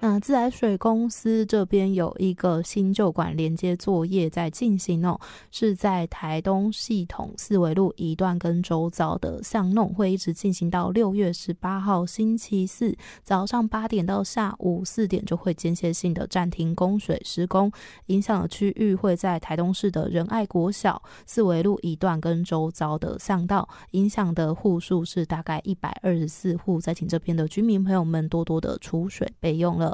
那自来水公司这边有一个新旧管连接作业在进行哦，是在台东系统四维路一段跟周遭的巷弄，会一直进行到6月18号星期四早上8点到下午4点，就会间歇性的暂停供水施工，影响的区域会在台东市的仁爱国小、四维路一段跟周遭的巷道，影响的户数是大概124户，再请这边的居民朋友们多多的出水备用了。